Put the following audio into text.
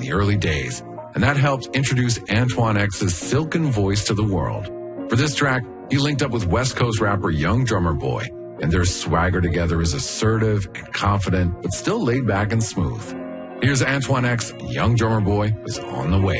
the early days, and that helped introduce Antoine X's silken voice to the world. For this track, he linked up with West Coast rapper Young Drummer Boy, and their swagger together is assertive and confident, but still laid back and smooth. Here's Antoine X, Young Drummer Boy is on the way.